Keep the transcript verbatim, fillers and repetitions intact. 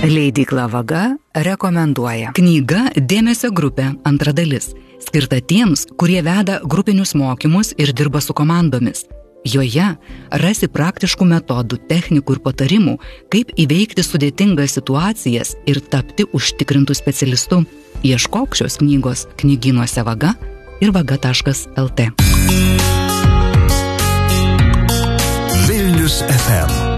Leidykla Vaga rekomenduoja. Knyga Dėmesio grupė, antra dalis, skirta tiems, kurie veda grupinius mokymus ir dirba su komandomis. Joje rasi praktiškų metodų, technikų ir patarimų, kaip įveikti sudėtingas situacijas ir tapti užtikrintų specialistu. Ieškok šios knygos knygynuose Vaga ir vaga taškas el tė. Vilnius ef em